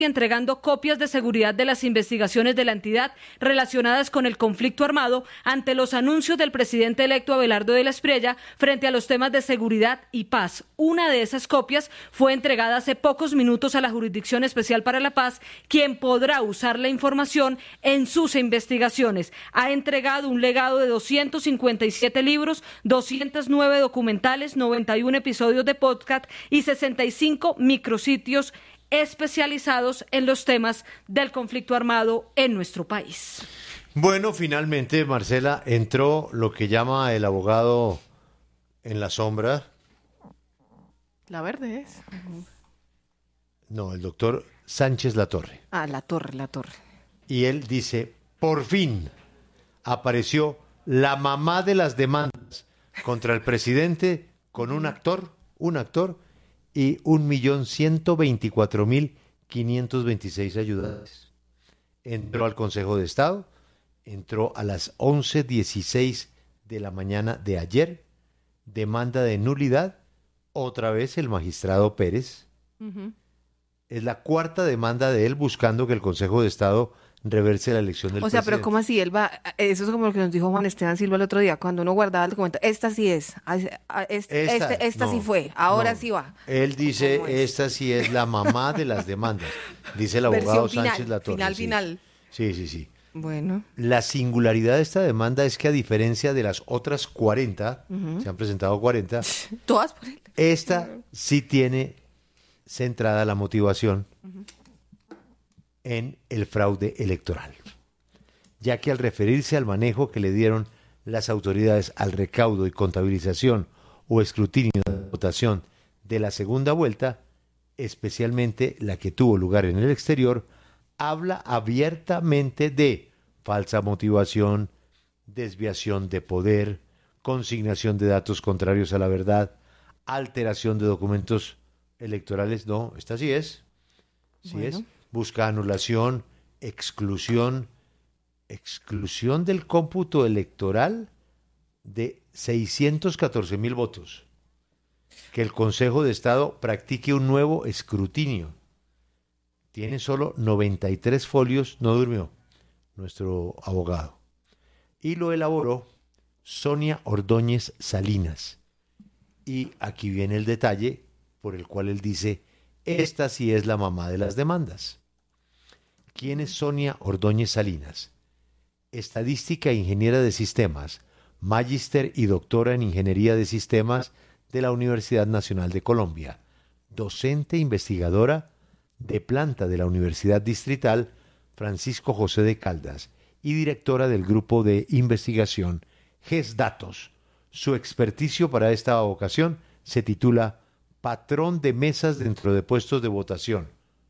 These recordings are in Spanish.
entregando copias de seguridad de las investigaciones de la entidad relacionadas con el conflicto armado ante los anuncios del presidente electo Abelardo de la Espriella frente a los temas de seguridad y paz. Una de esas copias fue entregada hace pocos minutos a la Jurisdicción Especial para la Paz, quien podrá usar la información en sus investigaciones. Ha entregado un legado de 257 libros, 209 documentales, 91 episodios de podcast y 65 micrositios especializados en los temas del conflicto armado en nuestro país. Bueno, finalmente, Marcela, entró lo que llama el abogado en la sombra. La verde es. No, el doctor Sánchez Latorre. La torre. Y él dice, por fin apareció la mamá de las demandas contra el presidente con un actor y 1.124.526 ayudantes. Entró al Consejo de Estado, entró a las 11:16 de la mañana de ayer, demanda de nulidad, otra vez el magistrado Pérez. Es la cuarta demanda de él buscando que el Consejo de Estado reverse la elección del presidente. Pero ¿cómo así? Él va, eso es como lo que nos dijo Juan Esteban Silva el otro día, cuando uno guardaba el documento. Esta sí es, esta sí fue, ahora sí va. Él dice, esta sí es la mamá de las demandas, dice el abogado Sánchez Latorre. Final. Sí. Bueno. La singularidad de esta demanda es que a diferencia de las otras 40, se han presentado 40, todas por él. Esta sí tiene centrada la motivación en el fraude electoral, ya que al referirse al manejo que le dieron las autoridades al recaudo y contabilización o escrutinio de la votación de la segunda vuelta, especialmente la que tuvo lugar en el exterior, habla abiertamente de falsa motivación, desviación de poder, consignación de datos contrarios a la verdad, alteración de documentos electorales. No, esta sí es. Busca anulación, exclusión del cómputo electoral de 614.000 votos. Que el Consejo de Estado practique un nuevo escrutinio. Tiene solo 93 folios, no durmió nuestro abogado. Y lo elaboró Sonia Ordóñez Salinas. Y aquí viene el detalle por el cual él dice, esta sí es la mamá de las demandas. ¿Quién es Sonia Ordóñez Salinas? Estadística e ingeniera de sistemas, magíster y doctora en ingeniería de sistemas de la Universidad Nacional de Colombia, docente investigadora de planta de la Universidad Distrital Francisco José de Caldas y directora del grupo de investigación GESDatos. Su experticio para esta ocasión se titula Patrón de mesas dentro de puestos de votación.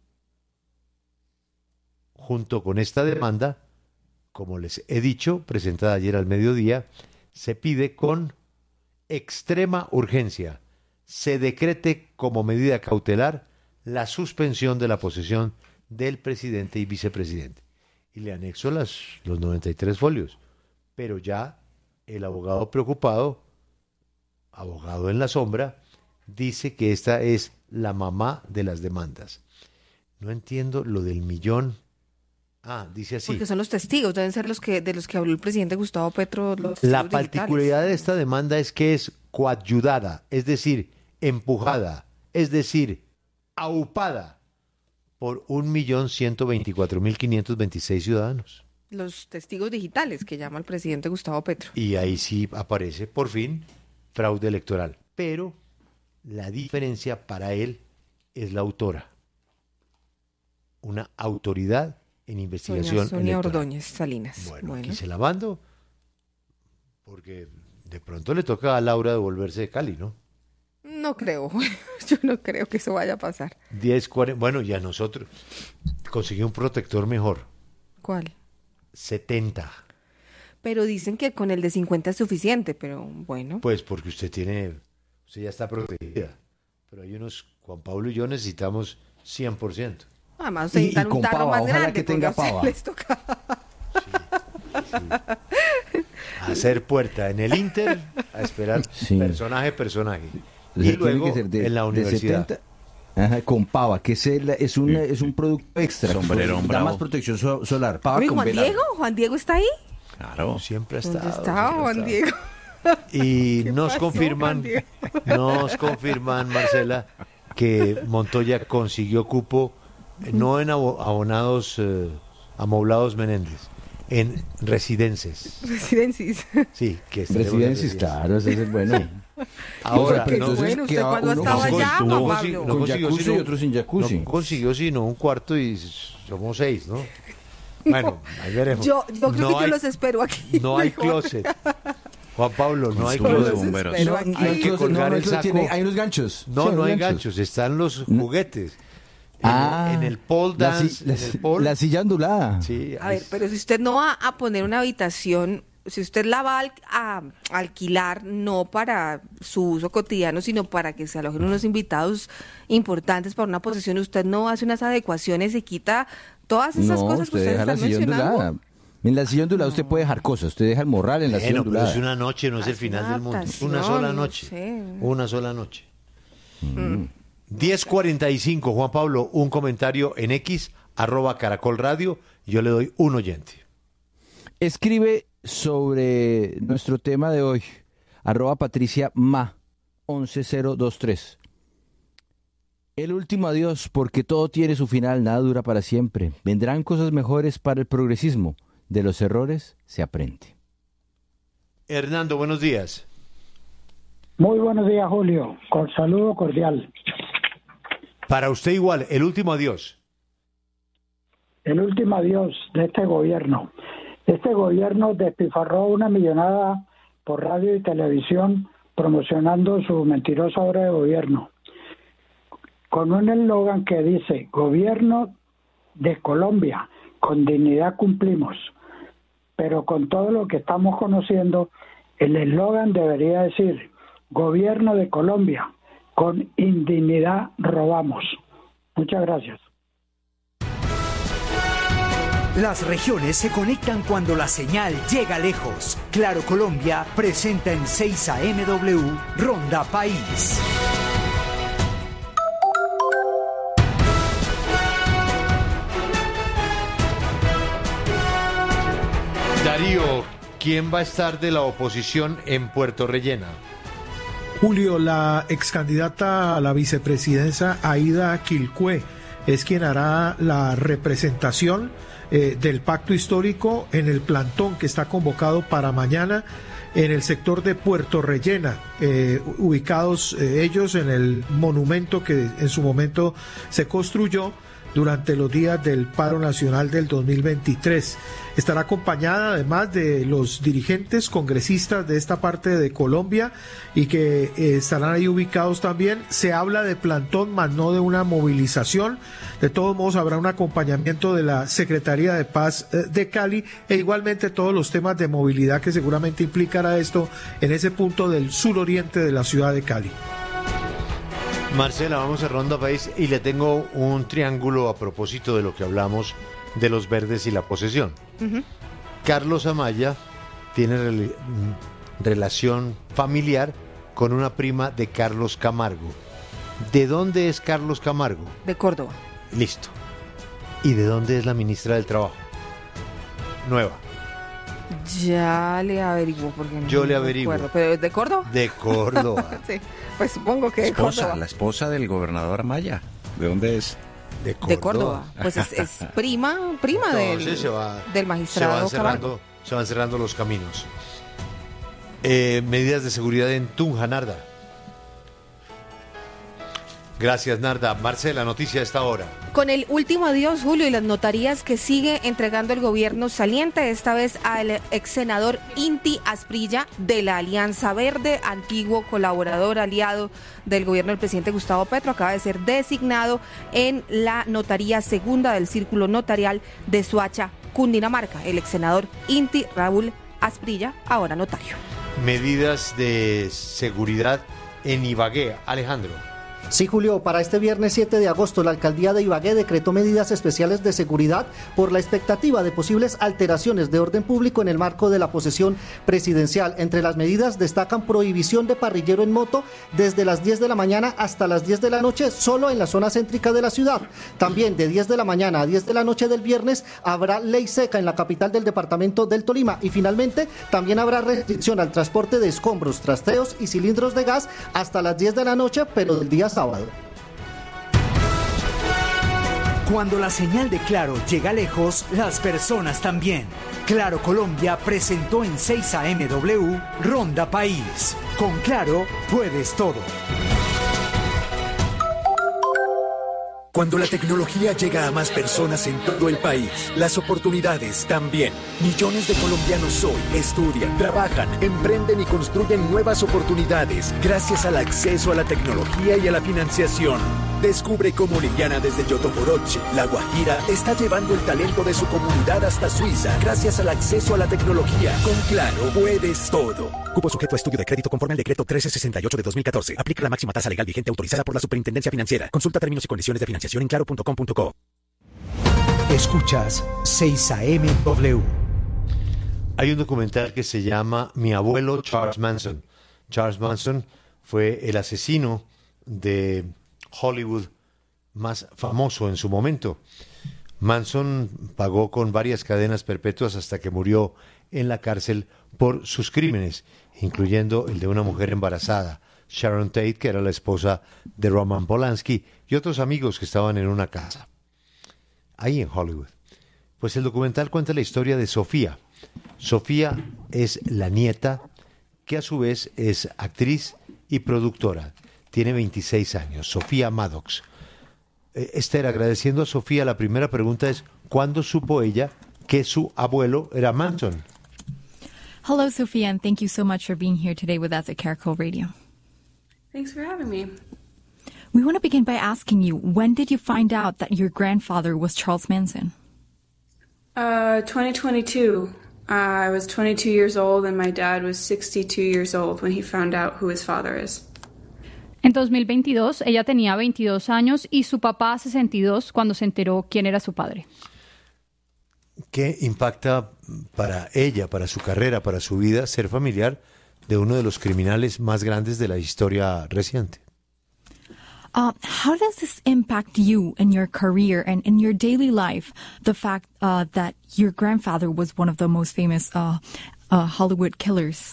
Junto con esta demanda, como les he dicho, presentada ayer al mediodía, se pide con extrema urgencia se decrete como medida cautelar la suspensión de la posesión del presidente y vicepresidente. Y le anexo los 93 folios. Pero ya el abogado preocupado, abogado en la sombra, dice que esta es la mamá de las demandas. No entiendo lo del millón. Dice así. Porque son los testigos, deben ser de los que habló el presidente Gustavo Petro. La particularidad de esta demanda es que es coadyudada, es decir, empujada, es decir, aupada por 1.124.526 ciudadanos. Los testigos digitales que llama el presidente Gustavo Petro. Y ahí sí aparece, por fin, fraude electoral. Pero la diferencia para él es la autora. Una autoridad en investigación Sonia electoral. Ordóñez Salinas. Bueno, aquí se la mando, porque de pronto le toca a Laura devolverse de Cali, ¿no? No creo, yo no creo que eso vaya a pasar. 10-40, bueno, y a nosotros conseguí un protector mejor. ¿Cuál? 70. Pero dicen que con el de 50 es suficiente, pero bueno. Pues porque usted ya está protegida, pero hay unos, Juan Pablo y yo necesitamos 100%. Además, ustedes necesitan un tarro más grande, que tenga pava. Les toca. Sí. Hacer puerta en el Inter, a esperar personaje. Y luego en la universidad. con pava, que es un producto extra. Sombrerón da bravo. más protección solar. Pava Uy, con Juan velas. Diego, ¿Juan Diego está ahí? Claro. Siempre ha ¿Dónde estado. está siempre ha Juan estado. Diego? Y ¿Qué nos pasó, confirman, Juan Diego? Marcela, que Montoya consiguió cupo no en abonados amoblados Menéndez, en residencias. Residencis. Sí, que Residencias, claro, ese es bueno. Ahora, pero no, entonces bueno, ¿usted queda cuándo uno estaba con- allá, con- Juan con- Pablo? con jacuzzi y otro sin jacuzzi. No consiguió sino un cuarto y somos 6, ¿no? Bueno, ahí veremos. Yo creo No que yo hay- los espero aquí. No hay mejor. closet. Juan Pablo, no hay Con closet. los bomberos. Pero No, aquí- hay que colgar el entonces saco. hay unos ganchos. No, Sí, no hay ganchos. ganchos, están los No. juguetes. En el pole la dance, si- en el pole. la silla ondulada. Sí, A ver, pero si usted no va a poner una habitación, si usted la va a alquilar, no para su uso cotidiano, sino para que se alojen unos invitados importantes para una posesión, usted no hace unas adecuaciones y quita todas esas cosas que usted ustedes deja la están silla mencionando. ondulada. En la silla ondulada usted puede dejar cosas. Usted deja el morral en la silla Bueno, pero ondulada. es una noche, no es el Hace final una del mundo. adaptación, Una sola no noche. sé. Una sola noche. 10:45, Juan Pablo, un comentario en X, @Caracol Radio, y yo le doy un oyente. Escribe sobre nuestro tema de hoy, @PatriciaMa11023. El último adiós, porque todo tiene su final, nada dura para siempre. Vendrán cosas mejores para el progresismo. De los errores se aprende. Hernando, buenos días. Muy buenos días, Julio. Con saludo cordial. Para usted igual, el último adiós. El último adiós de este gobierno. Este gobierno despilfarró una millonada por radio y televisión promocionando su mentirosa obra de gobierno, con un eslogan que dice: Gobierno de Colombia, con dignidad cumplimos. Pero con todo lo que estamos conociendo, el eslogan debería decir: Gobierno de Colombia, con indignidad robamos. Muchas gracias. Las regiones se conectan cuando la señal llega lejos. Claro Colombia presenta en 6 AMW Ronda País. Darío, ¿quién va a estar de la oposición en Puerto Rellena? Julio, la excandidata a la vicepresidencia Aida Quilcue es quien hará la representación del pacto histórico en el plantón que está convocado para mañana en el sector de Puerto Rellena, ubicados ellos en el monumento que en su momento se construyó durante los días del paro nacional del 2023. Estará acompañada además de los dirigentes congresistas de esta parte de Colombia y que estarán ahí ubicados también. Se habla de plantón, más no de una movilización. De todos modos habrá un acompañamiento de la Secretaría de Paz de Cali e igualmente todos los temas de movilidad que seguramente implicará esto en ese punto del suroriente de la ciudad de Cali. Marcela, vamos a Ronda País y le tengo un triángulo a propósito de lo que hablamos de los verdes y la posesión. Carlos Amaya tiene relación familiar con una prima de Carlos Camargo. ¿De dónde es Carlos Camargo? De Córdoba. Listo. ¿Y de dónde es la ministra del Trabajo? Nueva. Ya le averiguo porque no Yo le me averiguo. acuerdo. ¿Pero es de Córdoba? De Córdoba. Sí, pues supongo que de Córdoba. La esposa del gobernador Amaya. ¿De dónde es? De Córdoba. Pues es prima Entonces del magistrado se van cerrando los caminos. Medidas de seguridad en Tunja, Narda. Gracias, Narda. Marcela, noticia a esta hora. Con el último adiós, Julio, y las notarías que sigue entregando el gobierno saliente, esta vez al ex senador Inti Asprilla de la Alianza Verde, antiguo colaborador aliado del gobierno del presidente Gustavo Petro, acaba de ser designado en la notaría segunda del Círculo Notarial de Soacha, Cundinamarca. El ex senador Inti Raúl Asprilla, ahora notario. Medidas de seguridad en Ibagué. Alejandro. Sí, Julio, para este viernes 7 de agosto la alcaldía de Ibagué decretó medidas especiales de seguridad por la expectativa de posibles alteraciones de orden público en el marco de la posesión presidencial. Entre las medidas destacan prohibición de parrillero en moto desde las 10 de la mañana hasta las 10 de la noche solo en la zona céntrica de la ciudad. También de 10 de la mañana a 10 de la noche del viernes habrá ley seca en la capital del departamento del Tolima. Y finalmente también habrá restricción al transporte de escombros, trasteos y cilindros de gas hasta las 10 de la noche, pero del día sábado. Cuando la señal de Claro llega lejos, las personas también. Claro Colombia presentó en 6 AMW Ronda País. Con Claro puedes todo. Cuando la tecnología llega a más personas en todo el país, las oportunidades también. Millones de colombianos hoy estudian, trabajan, emprenden y construyen nuevas oportunidades gracias al acceso a la tecnología y a la financiación. Descubre cómo Liliana desde Yotomoroche, La Guajira, está llevando el talento de su comunidad hasta Suiza gracias al acceso a la tecnología. Con Claro puedes todo. Cupo sujeto a estudio de crédito conforme al decreto 1368 de 2014. Aplica la máxima tasa legal vigente autorizada por la Superintendencia Financiera. Consulta términos y condiciones de financiación en claro.com.co. Escuchas 6 AMW. Hay un documental que se llama Mi abuelo Charles Manson. Charles Manson fue el asesino de Hollywood más famoso en su momento. Manson pagó con varias cadenas perpetuas hasta que murió en la cárcel por sus crímenes, incluyendo el de una mujer embarazada, Sharon Tate, que era la esposa de Roman Polanski, y otros amigos que estaban en una casa ahí en Hollywood. Pues el documental cuenta la historia de Sofía. Sofía es la nieta, que a su vez es actriz y productora. Tiene 26 años, Sofía Maddox. Esther, agradeciendo a Sofía, la primera pregunta es, ¿cuándo supo ella que su abuelo era Manson? Hello, Sophia, and thank you so much for being here today with us at Caracol Radio. Thanks for having me. We want to begin by asking you, when did you find out that your grandfather was Charles Manson? 2022. I was 22 years old and my dad was 62 years old when he found out who his father is. En 2022, ella tenía 22 años y su papá 62 cuando se enteró quién era su padre. ¿Qué impacta para ella, para su carrera, para su vida, ser familiar de uno de los criminales más grandes de la historia reciente? How does this impact you in your career and in your daily life, the fact that your grandfather was one of the most famous Hollywood killers?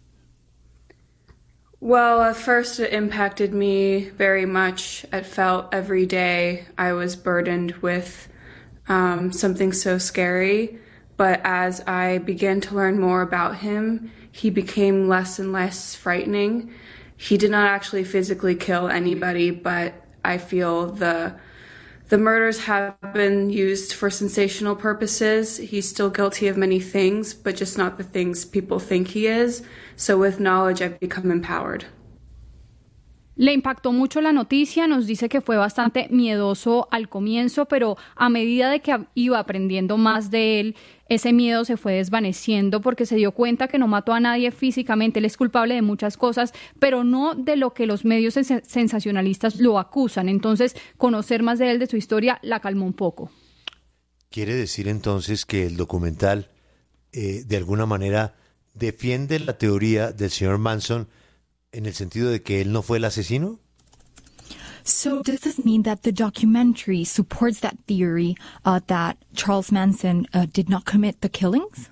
Well, at first it impacted me very much. It felt every day I was burdened with something so scary. But as I began to learn more about him, he became less and less frightening. He did not actually physically kill anybody, but I feel the murders have been used for sensational purposes. He's still guilty of many things, but just not the things people think he is. So with knowledge, I've become empowered. Le impactó mucho la noticia, nos dice que fue bastante miedoso al comienzo, pero a medida de que iba aprendiendo más de él, ese miedo se fue desvaneciendo porque se dio cuenta que no mató a nadie físicamente. Él es culpable de muchas cosas, pero no de lo que los medios sensacionalistas lo acusan. Entonces, conocer más de él, de su historia, la calmó un poco. ¿Quiere decir entonces que el documental, de alguna manera, defiende la teoría del señor Manson en el sentido de que él no fue el asesino? So does this mean that the documentary supports that theory that Charles Manson did not commit the killings?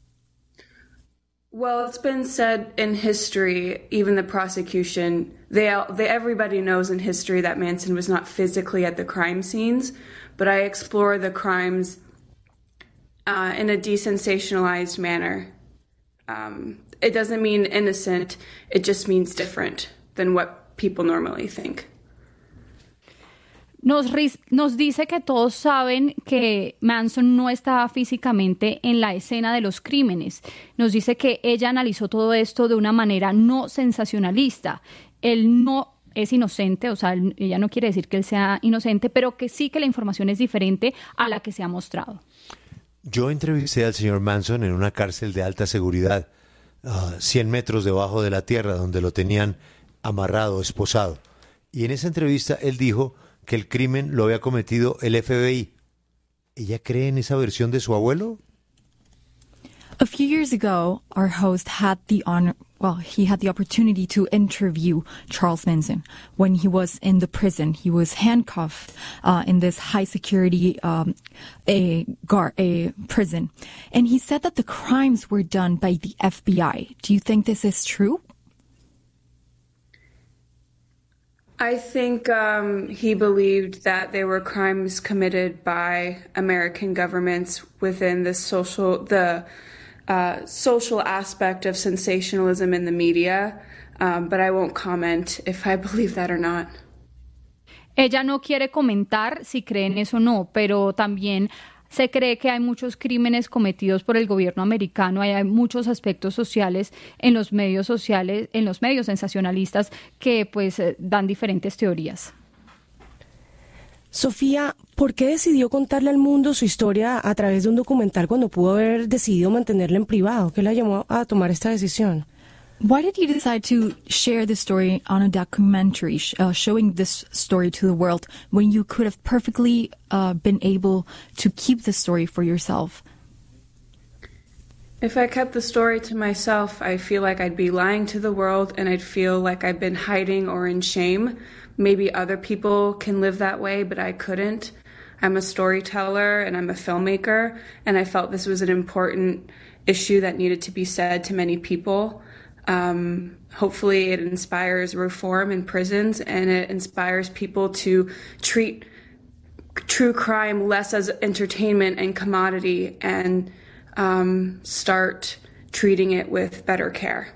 Well, it's been said in history, even the prosecution, everybody knows in history that Manson was not physically at the crime scenes, but I explore the crimes in a desensationalized manner. It doesn't mean innocent, it just means different than what people normally think. Nos dice que todos saben que Manson no estaba físicamente en la escena de los crímenes. Nos dice que ella analizó todo esto de una manera no sensacionalista. Él no es inocente, o sea, ella no quiere decir que él sea inocente, pero que sí que la información es diferente a la que se ha mostrado. Yo entrevisté al señor Manson en una cárcel de alta seguridad, 100 metros debajo de la tierra, donde lo tenían amarrado, esposado. Y en esa entrevista él dijo que el crimen lo había cometido el FBI. ¿Ella cree en esa versión de su abuelo? A few years ago, our host had the opportunity to interview Charles Manson when he was in the prison. He was handcuffed in this high security prison. And he said that the crimes were done by the FBI. Do you think this is true? I think he believed that there were crimes committed by American governments within the social aspect of sensationalism in the media, but I won't comment if I believe that or not. Ella no quiere comentar si cree en eso o no, pero también se cree que hay muchos crímenes cometidos por el gobierno americano, hay muchos aspectos sociales en los medios sensacionalistas que pues dan diferentes teorías. Sofía, ¿por qué decidió contarle al mundo su historia a través de un documental cuando pudo haber decidido mantenerla en privado? ¿Qué la llamó a tomar esta decisión? Why did you decide to share the story on a documentary, showing this story to the world, when you could have perfectly been able to keep the story for yourself? If I kept the story to myself, I feel like I'd be lying to the world and I'd feel like I've been hiding or in shame. Maybe other people can live that way, but I couldn't. I'm a storyteller and I'm a filmmaker, and I felt this was an important issue that needed to be said to many people. Hopefully it inspires reform in prisons, and it inspires people to treat true crime less as entertainment and commodity, and start treating it with better care.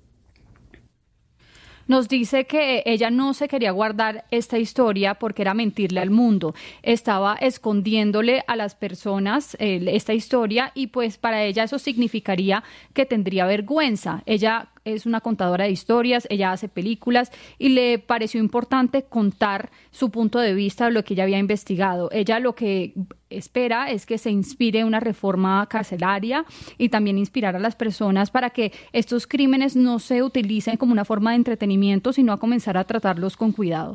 Nos dice que ella no se quería guardar esta historia porque era mentirle al mundo. Estaba escondiéndole a las personas esta historia, y pues para ella eso significaría que tendría vergüenza. Ella es una contadora de historias, ella hace películas y le pareció importante contar su punto de vista de lo que ella había investigado. Ella lo que espera es que se inspire una reforma carcelaria y también inspirar a las personas para que estos crímenes no se utilicen como una forma de entretenimiento, sino a comenzar a tratarlos con cuidado.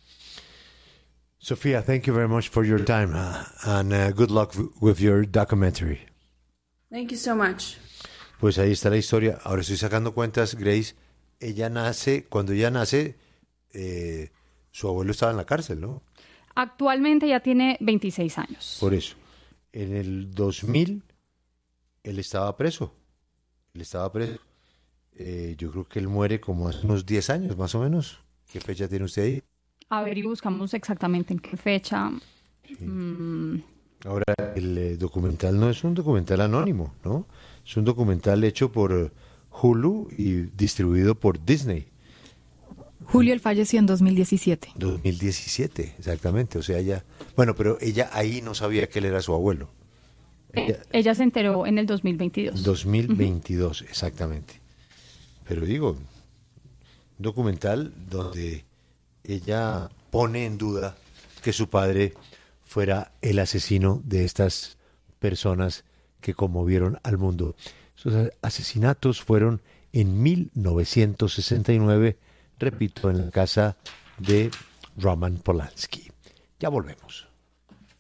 Sofía, thank you very much for your time and good luck with your documentary. Thank you so much. Pues ahí está la historia. Ahora estoy sacando cuentas, Grace. Cuando ella nace, su abuelo estaba en la cárcel, ¿no? Actualmente ya tiene 26 años. Por eso. En el 2000, él estaba preso. Yo creo que él muere como hace unos 10 años, más o menos. ¿Qué fecha tiene usted ahí? A ver, y buscamos exactamente en qué fecha. Sí. Ahora, el documental no es un documental anónimo, ¿no? Es un documental hecho por Hulu y distribuido por Disney. Julio, él falleció en 2017. 2017, exactamente. O sea, pero ella ahí no sabía que él era su abuelo. Ella se enteró en el 2022. 2022, exactamente. Pero digo, un documental donde ella pone en duda que su padre fuera el asesino de estas personas que conmovieron al mundo. Esos asesinatos fueron en 1969, repito, en la casa de Roman Polanski. Ya volvemos.